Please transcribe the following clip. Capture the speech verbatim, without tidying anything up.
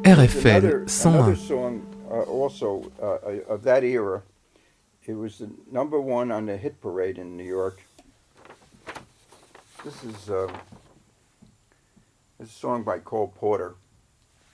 R There's F L another another cent un. song uh, also uh, of that era. It was the number one on the hit parade in New York. This is uh, this is a song by Cole Porter.